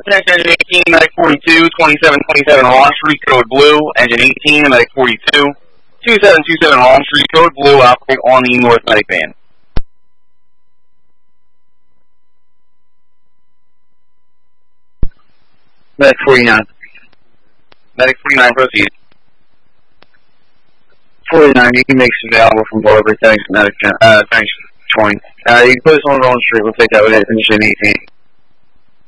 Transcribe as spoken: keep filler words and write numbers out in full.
Attention, engine eighteen, medic forty-two, twenty-seven twenty-seven Long Street, code blue. Engine eighteen, medic forty-two, twenty-seven twenty-seven Long Street, code blue, operate on the north medic van. Medic forty-nine. Medic forty-nine, proceed. forty-nine, you can make some available from Barbara. Thanks, Medic, uh, thanks, twenty. Uh, you can put us on the wrong street. We'll take that with engine eighteen.